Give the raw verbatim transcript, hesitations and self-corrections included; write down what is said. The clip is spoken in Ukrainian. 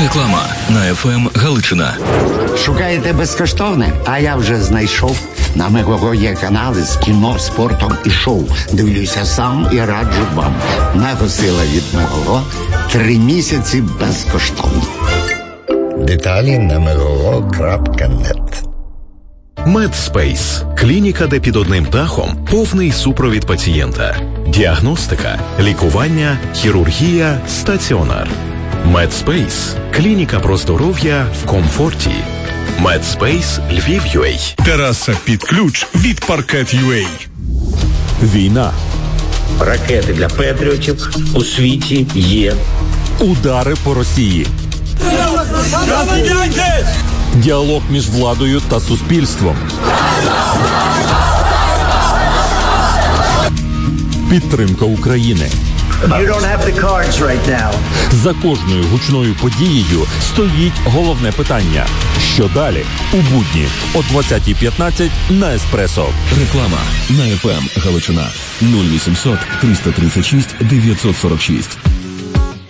Реклама на еф ем Галичина. Шукаєте безкоштовне? А я вже знайшов. На Мегаго є канали з кіно, спортом і шоу. Дивлюся сам і раджу вам. Мегасила від Мегаго. Три місяці безкоштовно. Деталі на мегаго крапка нет. Медспейс – клініка, де під одним дахом повний супровід пацієнта. Діагностика, лікування, хірургія, стаціонар. Медспейс – клініка про здоров'я в комфорті. Медспейс Львів.ua. Тераса під ключ від Паркет.ua. Війна. Ракети для патріотів у світі є. Удари по Росії. Діалог між владою та суспільством. Підтримка України. You don't have the cards right now. За кожною гучною подією стоїть головне питання. Що далі? У будні о двадцятій п'ятнадцять на Еспресо. Реклама на еф ем Галичина. нуль вісімсот триста тридцять шість дев'ятсот сорок шість.